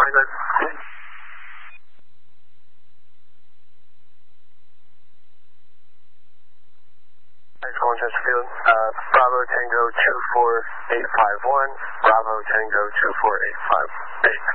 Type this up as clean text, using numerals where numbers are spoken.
Very good. Thanks, going Chesterfield. Bravo Tango 24851. Bravo Tango 24858.